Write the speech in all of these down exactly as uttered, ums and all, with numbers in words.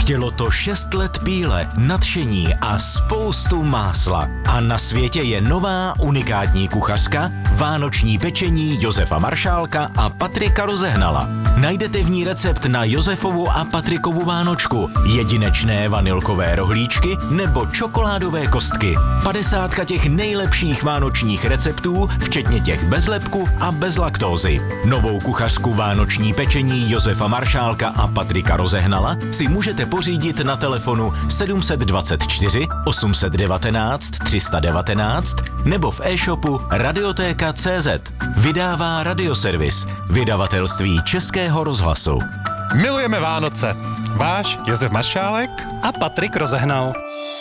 Chtělo to šest let píle, nadšení a spoustu másla. A na světě je nová unikátní kuchařka, vánoční pečení Josefa Maršálka a Patrika Rozehnala. Najdete v ní recept na Josefovu a Patrikovu vánočku, jedinečné vanilkové rohlíčky nebo čokoládové kostky. Padesátka těch nejlepších vánočních receptů, včetně těch bez lepku a bez laktózy. Novou kuchařku vánoční pečení Josefa Maršálka a Patrika Rozehnala si můžete pořídit na telefonu sedm dva čtyři osm jedna devět tři jedna devět nebo v e-shopu radiotéka tečka cé zet. Vydává Radioservis, vydavatelství Českého rozhlasu. Milujeme Vánoce. Váš Josef Maršálek a Patrik Rozehnal.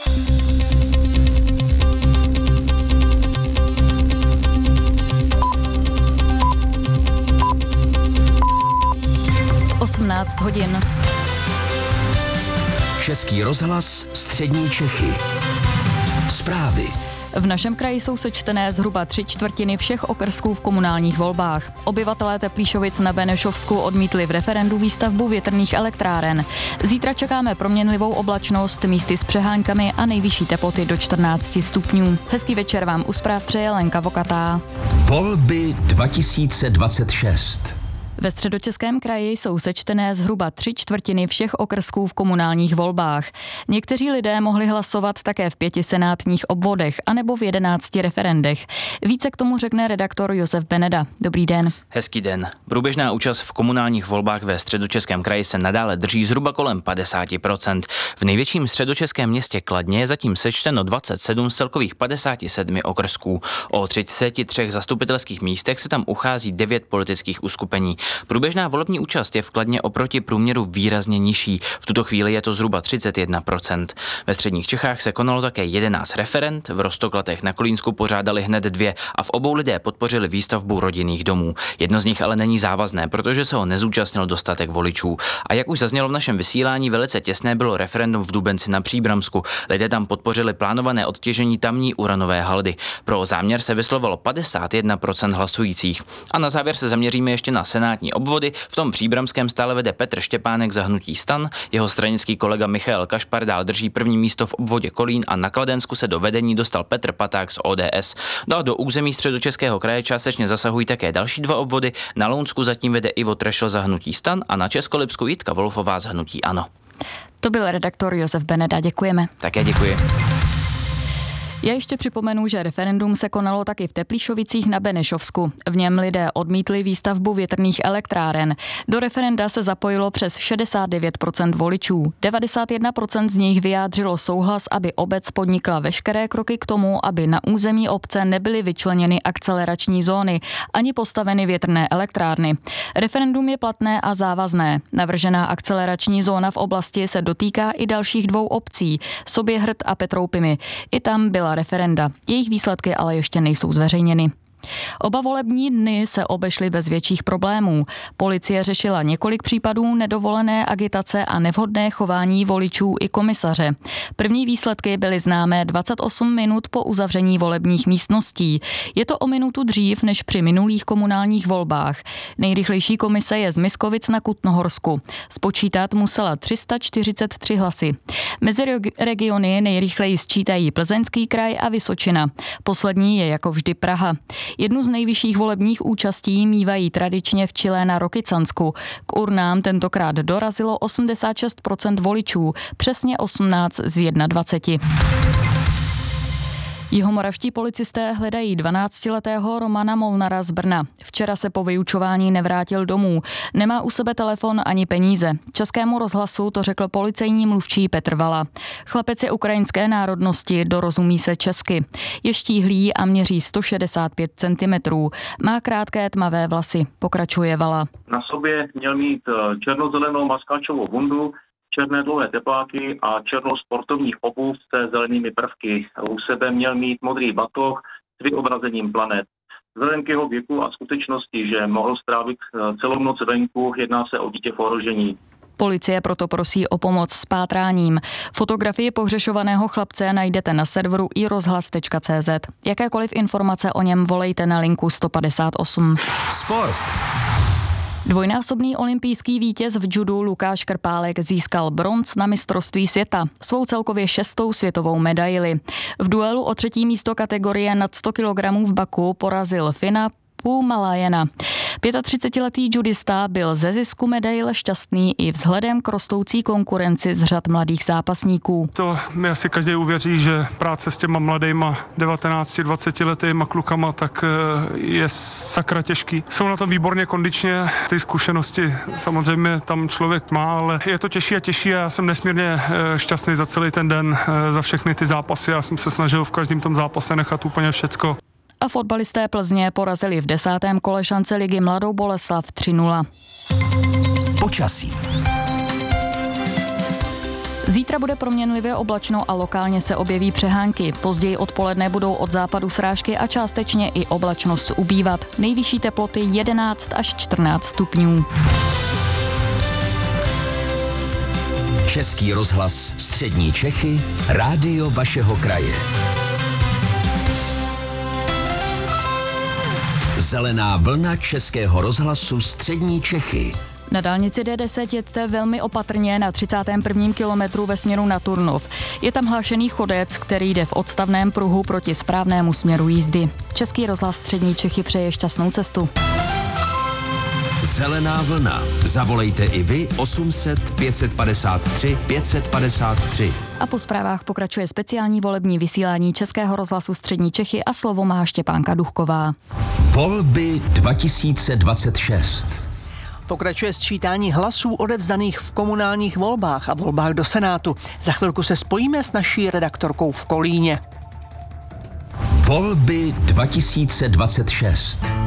osmnáct hodin. Český rozhlas, střední Čechy. Zprávy. V našem kraji jsou sečtené zhruba tři čtvrtiny všech okrsků v komunálních volbách. Obyvatelé Teplíšovic na Benešovsku odmítli v referendu výstavbu větrných elektráren. Zítra čekáme proměnlivou oblačnost, místy s přeháňkami a nejvyšší teploty do čtrnáct stupňů. Hezký večer vám u zpráv přeje Lenka Vokatá. Volby dva tisíce dvacet šest. Ve Středočeském kraji jsou sečtené zhruba tři čtvrtiny všech okrsků v komunálních volbách. Někteří lidé mohli hlasovat také v pěti senátních obvodech anebo v jedenácti referendech. Více k tomu řekne redaktor Josef Beneda. Dobrý den. Hezký den. Průběžná účast v komunálních volbách ve Středočeském kraji se nadále drží zhruba kolem padesát procent. V největším středočeském městě Kladně je zatím sečteno dvacet sedm z celkových padesáti sedmi okrsků. O třiceti třech zastupitelských místech se tam uchází devět politických uskupení. Průběžná volební účast je v Kladně oproti průměru výrazně nižší. V tuto chvíli je to zhruba třicet jedna procent. Ve středních Čechách se konalo také jedenáct referend, v Roztoklatech na Kolínsku pořádali hned dvě a v obou lidé podpořili výstavbu rodinných domů. Jedno z nich ale není závazné, protože se ho nezúčastnil dostatek voličů. A jak už zaznělo v našem vysílání, velice těsné bylo referendum v Dubenci na Příbramsku. Lidé tam podpořili plánované odtěžení tamní uranové haldy. Pro záměr se vyslovilo padesát jedna procent hlasujících. A na závěr se zaměříme ještě na senátní obvody. V tom příbramském stále vede Petr Štěpánek za hnutí STAN, jeho stranický kolega Michael Kašpar dál drží první místo v obvodě Kolín a na Kladensku se do vedení dostal Petr Paták z O D S. No a do území Středočeského kraje částečně zasahují také další dva obvody. Na Lounsku zatím vede Ivo Trešl za hnutí STAN a na Českolipsku Jitka Wolfová z hnutí ANO. To byl redaktor Josef Beneda, děkujeme. Také děkuji. Já ještě připomenu, že referendum se konalo taky v Teplíšovicích na Benešovsku. V něm lidé odmítli výstavbu větrných elektráren. Do referenda se zapojilo přes šedesát devět procent voličů. devadesát jedna procent z nich vyjádřilo souhlas, aby obec podnikla veškeré kroky k tomu, aby na území obce nebyly vyčleněny akcelerační zóny ani postaveny větrné elektrárny. Referendum je platné a závazné. Navržená akcelerační zóna v oblasti se dotýká i dalších dvou obcí, Soběhrd a Petroupimi. I tam byla referenda. Jejich výsledky ale ještě nejsou zveřejněny. Oba volební dny se obešly bez větších problémů. Policie řešila několik případů nedovolené agitace a nevhodné chování voličů i komisaře. První výsledky byly známé dvacet osm minut po uzavření volebních místností. Je to o minutu dřív než při minulých komunálních volbách. Nejrychlejší komise je z Miskovic na Kutnohorsku. Spočítat musela tři sta čtyřicet tři hlasy. Mezi regiony nejrychleji sčítají Plzeňský kraj a Vysočina. Poslední je jako vždy Praha. Jednu z nejvyšších volebních účastí mívají tradičně v Chile na Rokycansku. K urnám tentokrát dorazilo osmdesát šest procent voličů, přesně osmnáct z dvaceti jedna. Jihomoravští policisté hledají dvanáctiletého Romana Molnara z Brna. Včera se po vyučování nevrátil domů. Nemá u sebe telefon ani peníze. Českému rozhlasu to řekl policejní mluvčí Petr Vala. Chlapec je ukrajinské národnosti, dorozumí se česky. Je štíhlý a měří sto šedesát pět centimetrů. Má krátké tmavé vlasy, pokračuje Vala. Na sobě měl mít černozelenou maskáčovou bundu, černé dlouhé tepláky a černou sportovní obuv se zelenými prvky. U sebe měl mít modrý batoh s vyobrazením planet. Vzhledem k jeho věku a skutečnosti, že mohl strávit celou noc venku, jedná se o dítě v ohrožení. Policie proto prosí o pomoc s pátráním. Fotografii pohřešovaného chlapce najdete na serveru i rozhlas tečka cé zet. Jakékoliv informace o něm volejte na linku sto padesát osm. Sport. Dvojnásobný olympijský vítěz v judu Lukáš Krpálek získal bronz na mistrovství světa, svou celkově šestou světovou medaili. V duelu o třetí místo kategorie nad sto kilogramů v Baku porazil Fina Pumalajena. třicetiletý judista byl ze zisku medaile šťastný i vzhledem k rostoucí konkurenci z řad mladých zápasníků. To mi asi každý uvěří, že práce s těma mladýma devatenácti dvacetiletýma klukama tak je sakra těžký. Jsou na tom výborně kondičně, ty zkušenosti samozřejmě tam člověk má, ale je to těžší a těžší a já jsem nesmírně šťastný za celý ten den, za všechny ty zápasy. Já jsem se snažil v každém tom zápase nechat úplně všecko. A fotbalisté Plzně porazili v desátém kole šance ligy Mladou Boleslav tři nula. Počasí. Zítra bude proměnlivě oblačno a lokálně se objeví přehánky. Později odpoledne budou od západu srážky a částečně i oblačnost ubývat. Nejvyšší teploty jedenáct až čtrnáct stupňů. Český rozhlas Střední Čechy, rádio vašeho kraje. Zelená vlna Českého rozhlasu Střední Čechy. Na dálnici D deset jeďte velmi opatrně na třicátém prvním kilometru ve směru na Turnov. Je tam hlášený chodec, který jde v odstavném pruhu proti správnému směru jízdy. Český rozhlas Střední Čechy přeje šťastnou cestu. Zelená vlna. Zavolejte i vy osm set pět set padesát tři pět set padesát tři. A po zprávách pokračuje speciální volební vysílání Českého rozhlasu Střední Čechy a slovo má Štěpánka Duchková. Volby dva tisíce dvacet šest. Pokračuje sčítání hlasů odevzdaných v komunálních volbách a volbách do Senátu. Za chvilku se spojíme s naší redaktorkou v Kolíně. Volby dva tisíce dvacet šest.